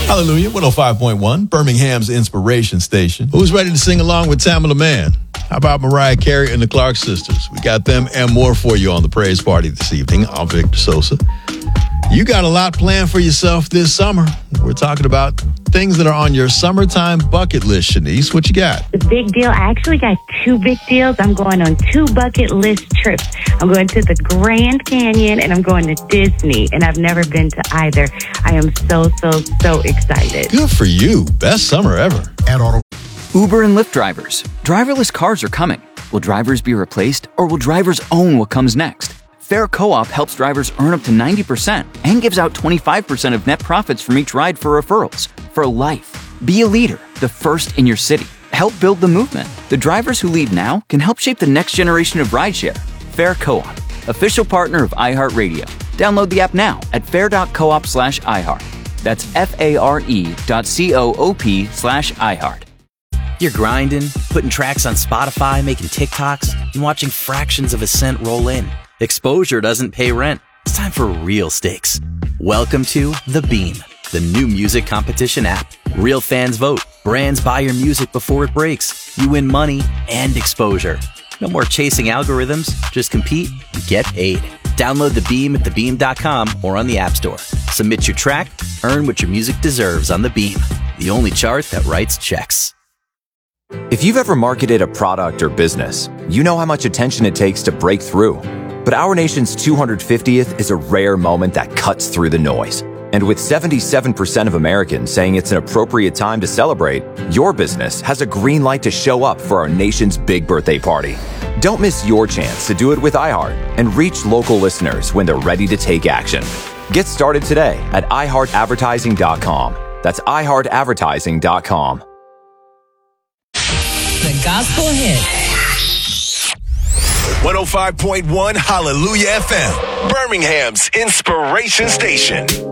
Hallelujah, 105.1, Birmingham's Inspiration Station. Who's ready to sing along with Tamala Mann? How about Mariah Carey and the Clark Sisters? We got them and more for you on the Praise Party this evening. I'm Victor Sosa. You got a lot planned for yourself this summer. We're talking about things that are on your summertime bucket list, Shanice. What you got? The big deal. I actually got two big deals. I'm going on two bucket list trips. I'm going to the Grand Canyon and I'm going to Disney. And I've never been to either. I am so excited. Good for you. Best summer ever. Uber and Lyft drivers. Driverless cars are coming. Will drivers be replaced, or will drivers own what comes next? Fair Co-op helps drivers earn up to 90% and gives out 25% of net profits from each ride for referrals. For life. Be a leader, the first in your city. Help build the movement. The drivers who lead now can help shape the next generation of rideshare. Fair Co-op, official partner of iHeartRadio. Download the app now at fair.coop/iHeart. That's FARE.coop/iHeart. You're grinding, putting tracks on Spotify, making TikToks, and watching fractions of a cent roll in. Exposure doesn't pay rent. It's time for real stakes. Welcome to The Beam, the new music competition app. Real fans vote. Brands buy your music before it breaks. You win money and exposure. No more chasing algorithms. Just compete and get paid. Download The Beam at thebeam.com or on the App Store. Submit your track, earn what your music deserves on The Beam, the only chart that writes checks. If you've ever marketed a product or business, you know how much attention it takes to break through. But our nation's 250th is a rare moment that cuts through the noise. And with 77% of Americans saying it's an appropriate time to celebrate, your business has a green light to show up for our nation's big birthday party. Don't miss your chance to do it with iHeart and reach local listeners when they're ready to take action. Get started today at iHeartAdvertising.com. That's iHeartAdvertising.com. The gospel hit. 105.1 Hallelujah FM, Birmingham's Inspiration Station.